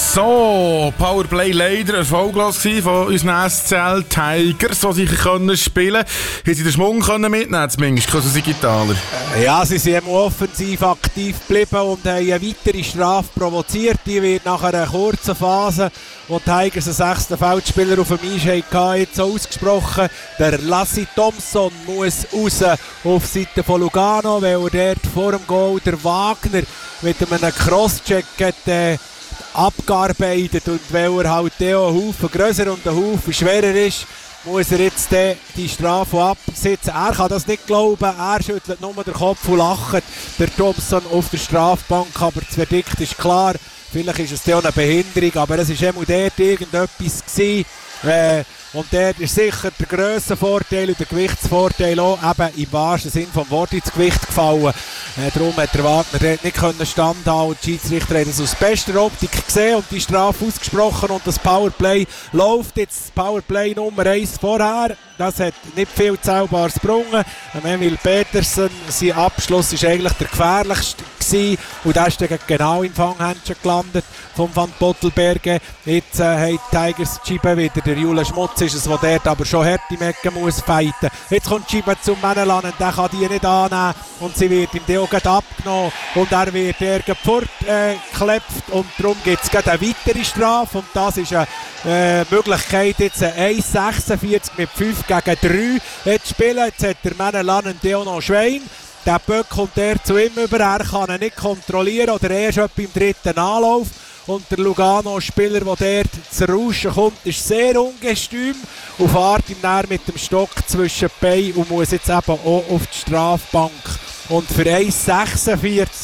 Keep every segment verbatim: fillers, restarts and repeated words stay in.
So, Powerplay leider erfolglos von unseren S C L Tigers, die sich können spielen. Haben sie den Schwung können mitnehmen, zumindest Kosusi Gitaler? Ja, sie sind offensiv aktiv geblieben und haben eine weitere Strafe provoziert. Die wird nach einer kurzen Phase, wo die Tigers einen sechsten Feldspieler auf dem Eis hatten, jetzt ausgesprochen. Der Lassie Thompson muss raus auf Seite von Lugano, weil er dort vor dem Goal der Wagner mit einem Crosscheck hat, äh, abgearbeitet, und weil er halt einen Haufen grösser und einen Haufen schwerer ist, muss er jetzt äh, die Strafe absitzen. Er kann das nicht glauben, er schüttelt nur den Kopf und lacht, der Thompson auf der Strafbank, aber das Verdikt ist klar, vielleicht ist es auch eine Behinderung, aber es war immer dort irgendetwas gewesen. Äh, und der ist sicher der Grössenvorteil und der Gewichtsvorteil auch eben im wahrsten Sinn vom Wort ins Gewicht gefallen. Äh, darum hat der Wagner dort nicht können standhalten. Die Schiedsrichter haben es aus bester Optik gesehen und die Strafe ausgesprochen, und das Powerplay läuft jetzt. Das Powerplay Nummer eins vorher. Das hat nicht viel Zählbares gebrungen. Emil Petersen, sein Abschluss war eigentlich der gefährlichste gewesen, und der ist dann genau im Fanghändchen gelandet von Van Pottelberge. Jetzt äh, haben die Tigers die Scheibe wieder. Der Jule Schmutz ist es, der dort aber schon hart im Ecken muss fighten. Jetzt kommt die Scheibe zum Menelan und der kann die nicht annehmen, und sie wird ihm dann auch abgenommen und er wird fortgeklepft, äh, und darum gibt es eine weitere Strafe, und das ist eine äh, Möglichkeit, jetzt ein eins sechsundvierzig mit fünf gegen drei zu spielen. Jetzt hat der Menelan und auch noch Schwein. Der Böck kommt er zu ihm über, er kann ihn nicht kontrollieren oder erst etwa im dritten Anlauf. Und der Lugano-Spieler, der dort zu rauschen kommt, ist sehr ungestüm und fährt ihm näher mit dem Stock zwischen die Beine und muss jetzt eben auch auf die Strafbank. Und für eins sechsundvierzig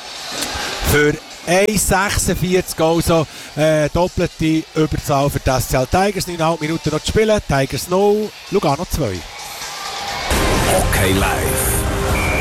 für eins sechsundvierzig also äh, doppelte Überzahl für die S C L Tigers. neun Komma fünf Minuten noch zu spielen. Tigers null, Lugano zwei. Okay Live.